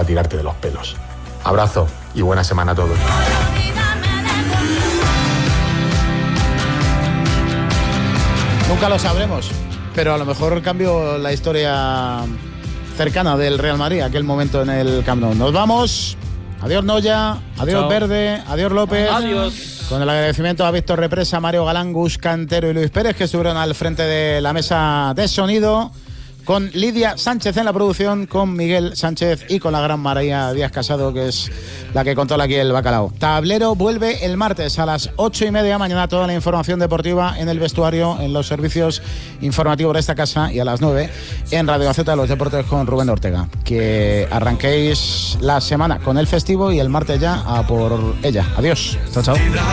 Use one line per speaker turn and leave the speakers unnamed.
tirarte de los pelos. Abrazo y buena semana a todos.
Nunca lo sabremos, pero a lo mejor cambio la historia cercana del Real Madrid, aquel momento en el Camp Nou. Nos vamos. Adiós Noya, adiós. Chao. Verde, adiós López.
Adiós.
Con el agradecimiento a Víctor Represa, Mario Galán, Gus Cantero y Luis Pérez, que estuvieron al frente de la mesa de sonido, con Lidia Sánchez en la producción, con Miguel Sánchez y con la gran María Díaz Casado, que es la que controla aquí el bacalao. Tablero vuelve el martes a las 8:30, mañana toda la información deportiva en el vestuario, en los servicios informativos de esta casa, y a las 9 en Radio Gaceta de los Deportes con Rubén Ortega. Que arranquéis la semana con el festivo y el martes ya a por ella. Adiós. Chao, chao.